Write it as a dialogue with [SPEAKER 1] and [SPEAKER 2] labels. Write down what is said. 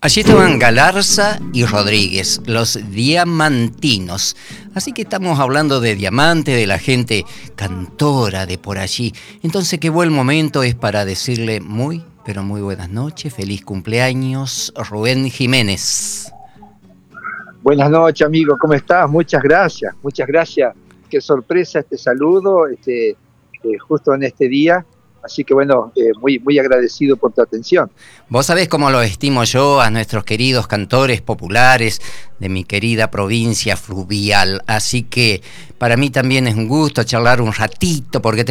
[SPEAKER 1] Allí estaban Galarza y Rodríguez, los diamantinos. Así que estamos hablando de diamante, de la gente cantora de por allí. Entonces qué buen momento es para decirle muy, pero muy buenas noches, feliz cumpleaños, Rubén Jiménez.
[SPEAKER 2] Buenas noches, amigo, ¿cómo estás? Muchas gracias. Qué sorpresa este saludo, justo en este día. Así que bueno, muy agradecido por tu atención.
[SPEAKER 1] Vos sabés cómo lo estimo yo a nuestros queridos cantores populares de mi querida provincia fluvial. Así que para mí también es un gusto charlar un ratito, porque